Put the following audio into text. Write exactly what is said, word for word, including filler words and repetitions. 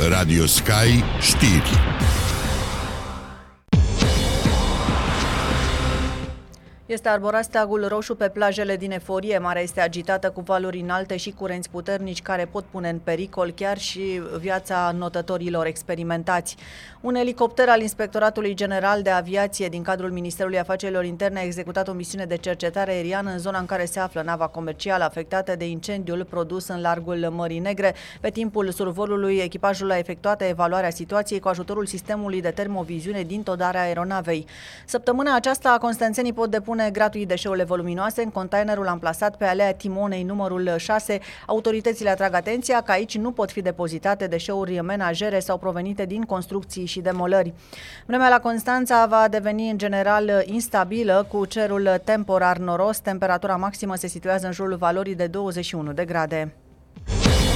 Radio Sky Știri. Este arborat steagul roșu pe plajele din Eforie. Marea este agitată cu valuri înalte și curenți puternici care pot pune în pericol chiar și viața notătorilor experimentați. Un elicopter al Inspectoratului General de Aviație din cadrul Ministerului Afacerilor Interne a executat o misiune de cercetare aeriană în zona în care se află nava comercială afectată de incendiul produs în largul Mării Negre. Pe timpul survolului, echipajul a efectuat evaluarea situației cu ajutorul sistemului de termoviziune din todarea aeronavei. Săptămâna aceasta, constanțenii pot depune gratuit deșeurile voluminoase în containerul amplasat pe Alea Timonei numărul șase. Autoritățile atrag atenția că aici nu pot fi depozitate deșeuri menajere sau provenite din construcții și demolări. Vremea la Constanța va deveni în general instabilă, cu cerul temporar noros. Temperatura maximă se situează în jurul valorii de douăzeci și unu de grade.